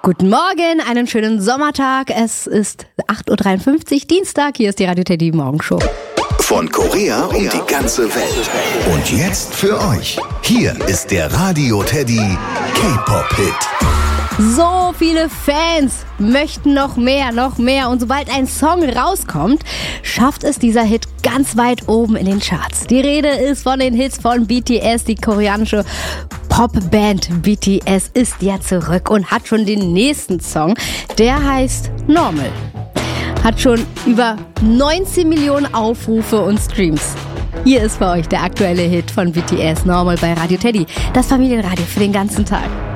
Guten Morgen, einen schönen Sommertag. Es ist 8.53 Uhr, Dienstag. Hier ist die Radio Teddy Morgenshow. Von Korea um die ganze Welt. Und jetzt für euch. Hier ist der Radio Teddy K-Pop-Hit. So viele Fans möchten noch mehr. Und sobald ein Song rauskommt, schafft es dieser Hit ganz weit oben in den Charts. Die Rede ist von den Hits von BTS, die koreanische Popband BTS ist ja zurück und hat schon den nächsten Song, der heißt Normal. Hat schon über 19 Millionen Aufrufe und Streams. Hier ist für euch der aktuelle Hit von BTS, Normal bei Radio Teddy, das Familienradio für den ganzen Tag.